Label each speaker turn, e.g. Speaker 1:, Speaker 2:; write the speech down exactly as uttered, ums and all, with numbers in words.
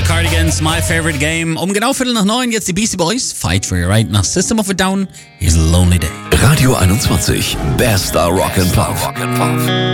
Speaker 1: Cardigans, My Favorite Game. Um genau Viertel nach neun, jetzt die Beastie Boys. Fight for your right nach System of a Down. Here's a Lonely Day.
Speaker 2: Radio einundzwanzig. Bester Rock and Pop.